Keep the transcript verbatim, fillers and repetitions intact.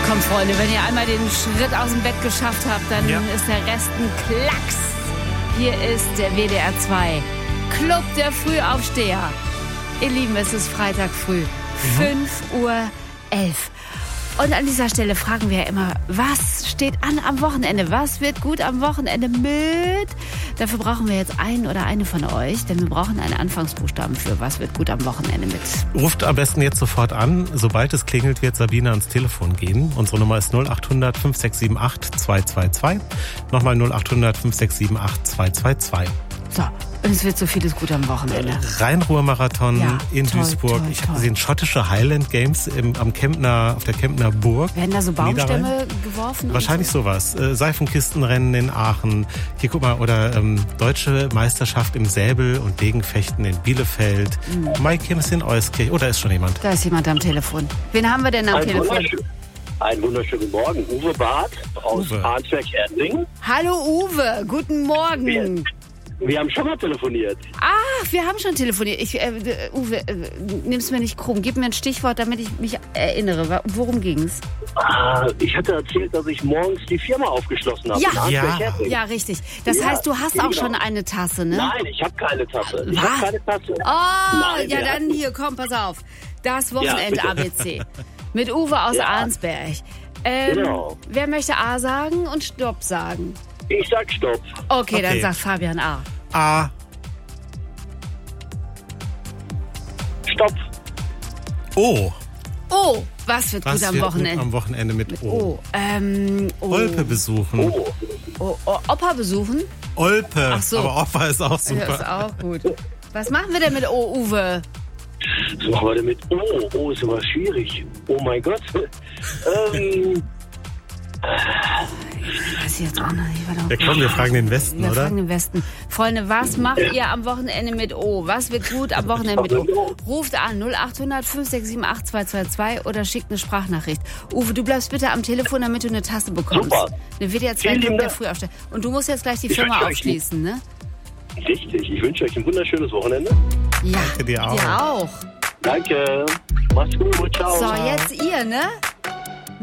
Komm, Freunde, wenn ihr einmal den Schritt aus dem Bett geschafft habt, dann Ja. ist der Rest ein Klacks. Hier ist der W D R zwei Club der Frühaufsteher. Ihr Lieben, es ist Freitag früh, fünf Uhr elf. Und an dieser Stelle fragen wir ja immer, was steht an am Wochenende? Was wird gut am Wochenende mit? Dafür brauchen wir jetzt einen oder eine von euch, denn wir brauchen einen Anfangsbuchstaben für was wird gut am Wochenende mit. Ruft am besten jetzt sofort an. Sobald es klingelt, wird Sabine ans Telefon gehen. Unsere Nummer ist null acht hundert fünf sechs sieben acht zwei zwei zwei. Nochmal null acht hundert fünf sechs sieben acht zwei zwei zwei. So, und es wird so vieles gut am Wochenende. Rhein-Ruhr-Marathon Ja, in toll, Duisburg. toll, ich habe toll. gesehen, schottische Highland Games im, am Kempner, auf der Kempner Burg. Werden da so Baumstämme Niederrhein? geworfen? und Wahrscheinlich so? sowas. Äh, Seifenkistenrennen in Aachen. Hier, guck mal, oder ähm, deutsche Meisterschaft im Säbel- und Degenfechten in Bielefeld. Mhm. Maikims in Euskirch. Oh, da ist schon jemand. Da ist jemand am Telefon. Wen haben wir denn am Ein Telefon? wunderschön- Einen wunderschönen Morgen. Uwe Barth aus Uwe. Arnsberg-Erding. Hallo Uwe, guten Morgen. Wir, wir haben schon mal telefoniert. Ach, wir haben schon telefoniert. Ich, äh, Uwe, äh, nimm's mir nicht krumm. Gib mir ein Stichwort, damit ich mich erinnere. Wa- Worum ging's? Ah, ich hatte erzählt, dass ich morgens die Firma aufgeschlossen habe. Ja. in Arnsberg-Erding. Ja, richtig. Das Ja, heißt, du hast auch genau. schon eine Tasse, ne? Nein, ich habe keine Tasse. Ich Was? habe keine Tasse. Oh, Nein, ja, wir dann hatten- hier, komm, pass auf. Das Wochenende Ja, A B C. Mit Uwe aus Ja. Arnsberg. Ähm, Genau. Wer möchte A sagen und Stopp sagen? Ich sag Stopp. Okay, dann Okay. sagt Fabian A. A. Stopp. O. Oh, was wird Was gut am wird Wochenende? gut am Wochenende mit O? Oh, ähm, oh. Olpe besuchen. Oh. Oh, oh, Opa besuchen? Olpe. Ach so. Aber Opa ist auch super. Ja, ist auch gut. Was machen wir denn mit O, Uwe? Was machen wir denn mit Oh? Oh, ist aber schwierig. Oh mein Gott. ähm, Ich weiß jetzt auch noch nicht. Warte mal. Ja, komm, wir fragen den Westen, Wir oder? fragen den Westen. Freunde, was macht ihr am Wochenende mit O? Was wird gut am Wochenende mit O? Ruft an null acht hundert fünf sechs sieben acht zwei zwei zwei oder schickt eine Sprachnachricht. Uwe, du bleibst bitte am Telefon, damit du eine Tasse bekommst. Super. Eine W D R zwei Vielen Club lieben der Dank. Frühaufsteher. Und du musst jetzt gleich die Ich Firma wünsche euch aufschließen, ne? richtig. Ich wünsche euch ein wunderschönes Wochenende. Ja, Danke dir auch. dir auch. Danke. Mach's gut. Ciao. So, jetzt ihr, ne?